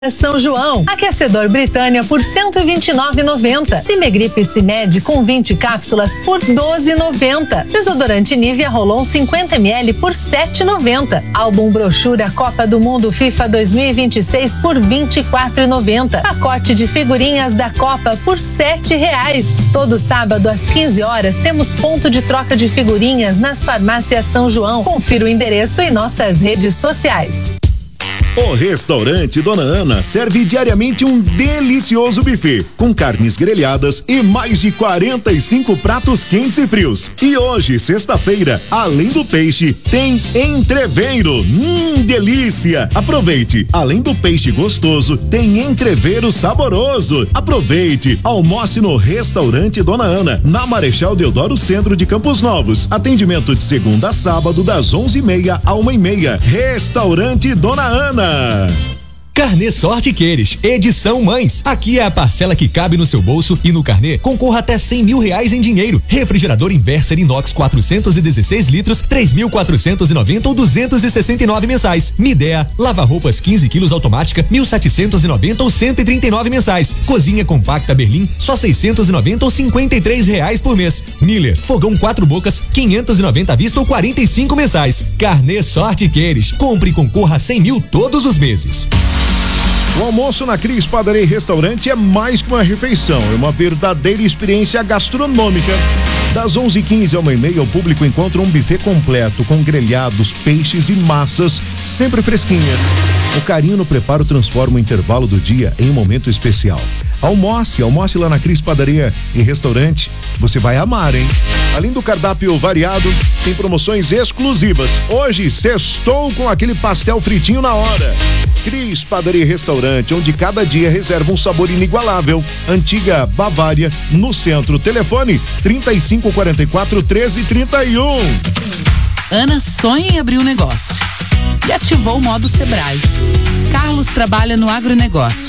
São João, aquecedor Britânia por R$ 129,90. Cimegripe Cimed com 20 cápsulas por R$ 12,90. Desodorante Nivea Rolon 50 ml por R$ 7,90. Álbum brochura Copa do Mundo FIFA 2026 por R$ 24,90. Pacote de figurinhas da Copa por R$ 7,00. Todo sábado às 15 horas temos ponto de troca de figurinhas nas farmácias São João. Confira o endereço em nossas redes sociais. O restaurante Dona Ana serve diariamente um delicioso buffet com carnes grelhadas e mais de 45 pratos quentes e frios. E hoje, sexta-feira, além do peixe, tem entreveiro. Delícia! Aproveite! Além do peixe gostoso, tem entreveiro saboroso. Aproveite! Almoce no restaurante Dona Ana, na Marechal Deodoro Centro de Campos Novos. Atendimento de segunda a sábado das 11h30 à 1h30. Restaurante Dona Ana. Carnê Sorte Queires, edição Mães. Aqui é a parcela que cabe no seu bolso e no carnê concorra até R$100 mil em dinheiro. Refrigerador Inverser Inox 416 litros, 3.490 ou 269 mensais. Midea, lava-roupas 15 quilos automática, 1.790 ou 139 mensais. Cozinha compacta Berlim, só 690 ou R$53 por mês. Miller, fogão 4 bocas, 590 à vista ou 45 mensais. Carnê Sorte Queires, compre e concorra a R$100 mil todos os meses. O almoço na Cris Padaria e Restaurante é mais que uma refeição, é uma verdadeira experiência gastronômica. Das 11h15 à 1h30, o público encontra um buffet completo com grelhados, peixes e massas sempre fresquinhas. O carinho no preparo transforma o intervalo do dia em um momento especial. Almoce lá na Cris Padaria e Restaurante, você vai amar, hein? Além do cardápio variado, tem promoções exclusivas. Hoje, sextou com aquele pastel fritinho na hora. Cris Padaria e Restaurante, onde cada dia reserva um sabor inigualável. Antiga Bavária, no centro. Telefone 3544-1331. Ana sonha em abrir um negócio e ativou o modo Sebrae. Carlos trabalha no agronegócio